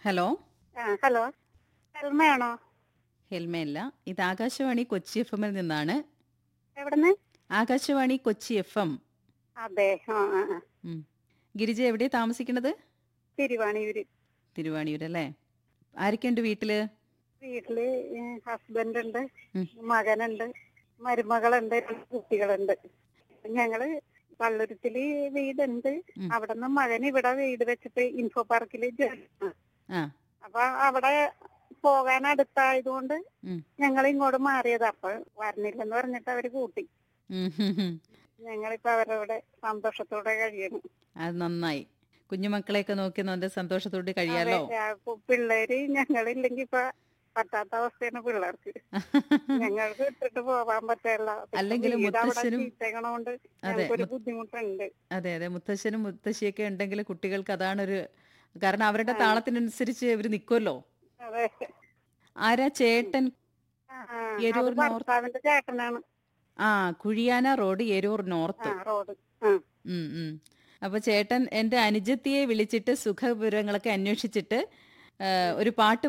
Hello. Hello. ഹെൽമയാണോ? ഹെൽമയല്ല. ഇത് ആകാശവാണി കൊച്ചി എഫ്എമ്മിൽ നിന്നാണ്. എവിടുന്ന്? ആകാശവാണി കൊച്ചി എഫ്എം. അതെ. ആ ആ ആ. ഉം. ഗിരിജ എവിടെയാ താമസിക്കണത്? തിരുവാണിയൂര്. തിരുവാണിയൂരല്ലേ? ആരൊക്കെയുണ്ട് വീട്ടില്? വീട്ടില് ഹസ്ബൻഡ് ഉണ്ട്, ഉം. മകനുണ്ട്, മരുമകളുണ്ട്, 2 കുട്ടികളുണ്ട്. ഞങ്ങള് പള്ളുരുത്തില് വീടുണ്ട്. ഉം. അവിടുന്ന് മകന് ഇവിടെ വീട് വെച്ചിട്ട് ഇൻഫോ പാർക്കില് ജോലിയാണ്. ആ. അപ്പൊ അവിടെ പോകാൻ അടുത്തായതുകൊണ്ട് ഉം. ഞങ്ങൾ ഇങ്ങോട്ട് മാറിയത്. അപ്പൊ വരണില്ലെന്ന് പറഞ്ഞിട്ട് അവര് കൂട്ടി. ഉം. ഹും ഹും. ഞങ്ങളിപ്പോ അവരവിടെ സന്തോഷത്തോടെ കഴിയണം. അത് നന്നായി. കുഞ്ഞുമക്കളെയൊക്കെ നോക്കി നല്ല സന്തോഷത്തോടെ അതെ. കഴിയാലോ? പിള്ളേര് ഞങ്ങളില്ലെങ്കി ഇപ്പൊ പറ്റാത്ത അവസ്ഥയാണ് പിള്ളേർക്ക്. ഞങ്ങൾക്ക് ഇട്ടിട്ട് പോവാൻ പറ്റില്ല. പിന്നെ അല്ലെങ്കിലും വീട് അവിടെ മുത്തശ്ശനും ചീത്തകണോണ്ട് അതെ ഞങ്ങൾക്കൊരു ബുദ്ധിമുട്ടുണ്ട്. അതെ അതെ, മുത്തശ്ശനും മുത്തശ്ശിയൊക്കെ ഉണ്ടെങ്കിൽ കുട്ടികൾക്ക് അതാണൊരു, കാരണം അവരുടെ ആ, താളത്തിനനുസരിച്ച് ഇവർ നിൽക്കുമല്ലോ. അതെ. ആരാ ചേട്ടൻ? ആ, അത് എരൂർ നോർത്ത്. ഭർത്താവിന്റെ ചേട്ടനാണ്. ആ, കുഴിയാന റോഡ്, എരൂർ നോർത്ത്. റോഡ്. ആ. ഉം, ഉം. അപ്പൊ ചേട്ടൻ എന്റെ അനുജത്തിയെ വിളിച്ചിട്ട് സുഖവിവരങ്ങളൊക്കെ അന്വേഷിച്ചിട്ട് ഉം. ഒരു പാട്ട്